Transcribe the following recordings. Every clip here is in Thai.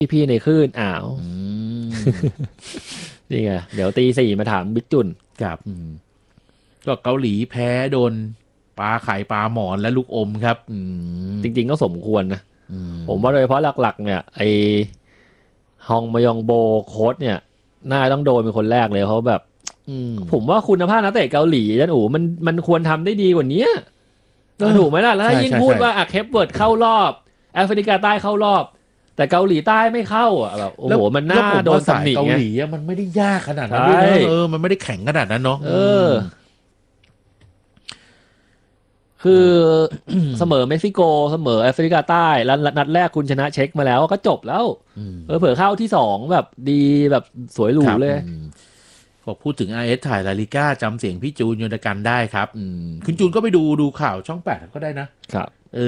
พี่ในคลื่นนี่ไงเดี๋ยวตี 4มาถามบิ๊กจุนครับก็เกาหลีแพ้โดนปลาไข่ปลาหมอนและลูกอมครับจริงๆก็สมควรนะผมว่าโดยเฉพาะหลักๆเนี่ยไอฮองมยองโบโค้ชเนี่ยน่าต้องโดนเป็นคนแรกเลยเขาแบบผมว่าคุณภาพนักเตะเกาหลีจันอูมันควรทำได้ดีกว่านี้ถูกไหมล่ะแล้วยิ่งพูดว่าเคปเวิร์ดเข้ารอบแอฟริกาใต้เข้ารอบแต่เกาหลีใต้ไม่เข้าแบบโอ้โหมันน่าโดนตำหนิเกาหลีมันไม่ได้ยากขนาดนั้นด้วยมันไม่ได้แข็งขนาดนั้นเนาะคือเสมอเม็กซิโกเสมอแอฟริกาใต้แล้วนัดแรกคุณชนะเช็กมาแล้วก็จบแล้วเผื่อเข้าที่2แบบดีแบบสวยหรูเลยบอกพูดถึง RS ถ่ายลาลิก้าจำเสียงพี่จูนยนตกันได้ครับคุณจูนก็ไปดูข่าวช่อง8ก็ได้นะครับ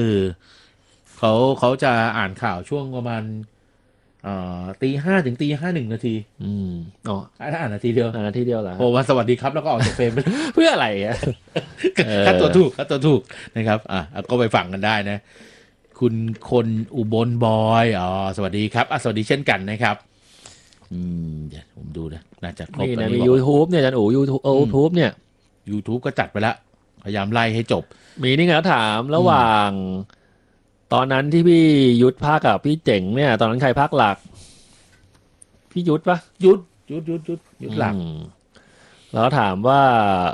เขาจะอ่านข่าวช่วงประมาณ5:00 ถึง 5:01 นาทีอ่านนาทีเดียวเหรอโอ้วันสวัสดีครับแล้วก็ออกจากเฟรมไปเพื่ออะไรอ่ะค่าตัวถูกนะครับก็ไปฟังกันได้นะคุณคนอุบลบอยสวัสดีครับสวัสดีเช่นกันนะครับเดี๋ยวผมดูนะน่าจะครบนี่นะมี YouTube เนี่ยอาจารย์YouTube เนี่ย YouTube ก็จัดไปแล้วพยายามไล่ให้จบมีนี่ไงถามระหว่างตอนนั้นที่พี่ยุทธภาคกับพี่เจ๋งเนี่ยตอนนั้นใครภาคหลักพี่ยุทธปะยุทธหลักแล้วถามว่า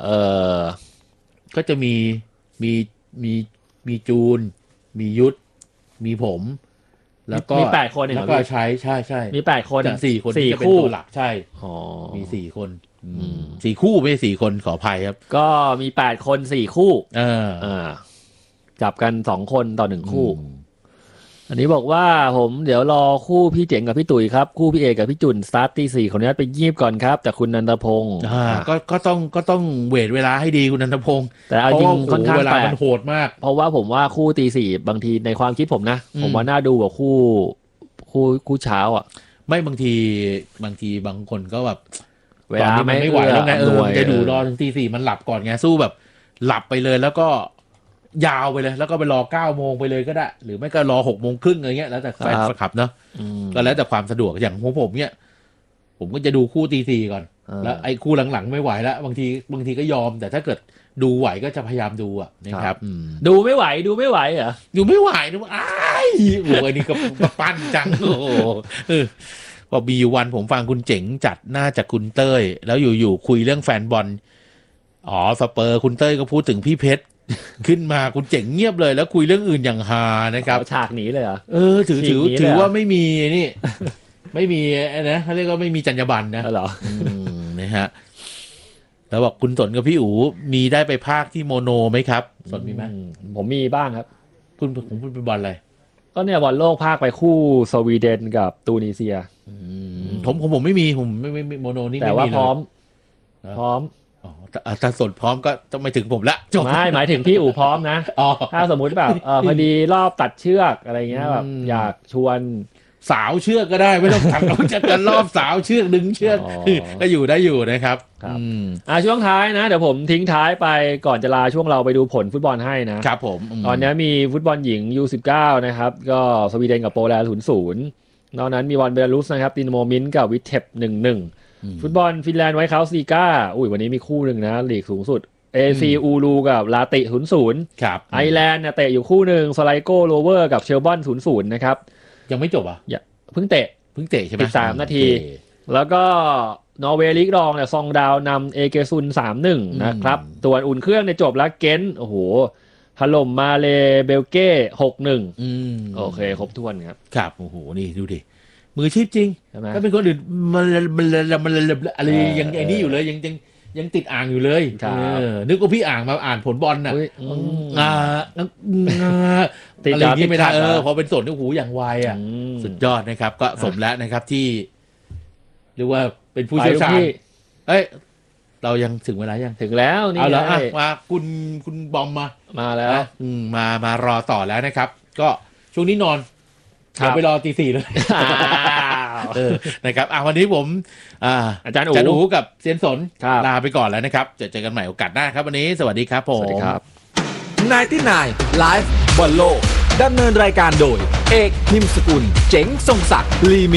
ก็จะมีจูนมียุทธมีผมแล้วก็มี8 คนแล้วก็ใช่มี8 คนจาก4 คนที่จะเป็นตัวหลักใช่มี4 คน4 คู่ไม่ใช่4 คนขออภัยครับก็มี8 คน4 คู่จับกัน2 คนต่อ1 คู่อันนี้บอกว่าผมเดี๋ยวรอคู่พี่เจ๋งกับพี่ตุ๋ยครับคู่พี่เอกกับพี่จุนสตาร์ทตี 4คนนี้ไปยีบก่อนครับแต่คุณนันทพงศ์ก็ต้องเวทเวลาให้ดีคุณนันทพงศ์แต่เอาจริงค่อนข้างเวลามันโหดมากเพราะว่าผมว่าคู่ตี 4บางทีในความคิดผมนะผมว่าน่าดูกว่าคู่เช้าไม่บางทีบางคนก็แบบเวลาไม่ไหวแล้วไงจะดูรอถึงตี 4มันหลับก่อนไงสู้แบบหลับไปเลยแล้วก็ยาวไปเลยแล้วก็ไปรอ 9 โมงไปเลยก็ได้หรือไม่ก็รอ 6 โมงครึ่งอะไรเงี้ยแล้วแต่แฟนขับเนาะก็แล้วแต่ความสะดวกอย่างของผมเนี่ยผมก็จะดูคู่ตี 4ก่อนแล้วไอ้คู่หลังๆไม่ไหวแล้วบางทีก็ยอมแต่ถ้าเกิดดูไหวก็จะพยายามดูนะครับดูไม่ไหวเหรอดูไม่ไหวอ้ายโอ้ยนี่ก็ปั้นจังโอ้พอมีวันผมฟังคุณเจ๋งจัดหน้าจากคุณเต้ยแล้วอยู่คุยเรื่องแฟนบอลสเปอร์คุณเต้ยก็พูดถึงพี่เพชรขึ้นมาคุณเจ๋งเงียบเลยแล้วคุยเรื่องอื่นอย่างฮานะครับฉากหนีเลยเหรอถือว่าไม่มีนี่ไม่มีนะเขาเรียกว่าไม่มีจรรยาบรรณนะเหรอนะฮะแล้วบอกคุณสนกับพี่อู๋มีได้ไปภาคที่โมโนไหมครับสนมีไหมผมมีบ้างครับผมพูดเป็นบอลอะไรก็เนี่ยบอลโลกภาคไปคู่สวีเดนกับตูนิเซียผมไม่มีผมไม่โมโนนี่แต่ว่าพร้อมถ้าสนพร้อมก็ต้องไม่ถึงผมละไม่หมายถึงพี่อู๋พร้อมนะถ้าสมมุติแบบพอดีรอบตัดเชือกอะไรเงี้ยแบบอยากชวนสาวเชือกก็ได้ไม่ต้องขับรถจะกันรอบสาวเชือกดึงเชือกก็อยู่ได้อยู่นะครับช่วงท้ายนะเดี๋ยวผมทิ้งท้ายไปก่อนจะลาช่วงเราไปดูผลฟุตบอลให้นะครับผมตอนนี้มีฟุตบอลหญิง U19 นะครับก็สวีเดนกับโปแลนด์ 0-0 นอกนั้นมีบอลเบลารุสนะครับดินาโมมินส์กับวิเทป 1-1ฟุตบอลฟินแลนด์ไวท์เฮาส์ลีก้าวันนี้มีคู่หนึ่งนะลีกสูงสุด AC อูรูกับลาติ 0-0 ครับไอร์แลนด์เตะอยู่คู่หนึ่งสไลโกโรเวอร์กับเชลบอน 0-0 นะครับยังไม่จบเพิ่งเตะใช่ไหม 13 นาทีแล้วก็นอร์เวย์ลีกรองเนี่ยซองดาวนำเอเกซุน 3-1 นะครับตัวอุ่นเครื่องในจบแล้วเกนโอ้โหถล่มมาเลเบลเก้ 6-1 โอเคครบถ้วนครับโอ้โหนี่ดูดิมือชีพจริงถ้าเป็นคนอื่นมันอะไรยังไอ้นี่อยู่เลยยังติดอ่างอยู่เลยนึกว่าพี่อ่างมาอ่านผลบอลน่ะอะไรอย่างนี้ไม่ได้พอเป็นสดนี่หูอย่างไวสุดยอดนะครับก็สมแล้วนะครับที่เรียกว่าเป็นผู้เชี่ยวชาญเรายังถึงเวลายังถึงแล้วนี่เอาละมาคุณบอมมาแล้วมารอต่อแล้วนะครับก็ช่วงนี้นอนเดี๋ยวไปรอตี 4เลยนะครับวันนี้ผมอาจารย์อู๋กับเซียนสนลาไปก่อนแล้วนะครับเจอกันใหม่โอกาสหน้าครับวันนี้สวัสดีครับผมสวัสดีครับ 99 Live บอลโลกดำเนินรายการโดยเอกพิมพ์สกุลเจ๋งทรงศักดิ์ลี